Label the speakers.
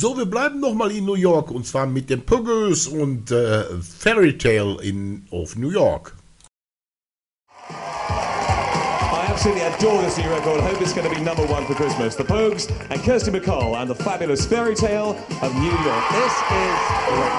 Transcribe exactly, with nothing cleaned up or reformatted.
Speaker 1: So, wir bleiben nochmal in New York und zwar mit den Pogues und äh, Fairy Tale in, of New York.
Speaker 2: I absolutely adore this new record. I hope it's going to be number one for Christmas. The Pogues and Kirsty MacColl and the fabulous Fairy Tale of New York. This is great.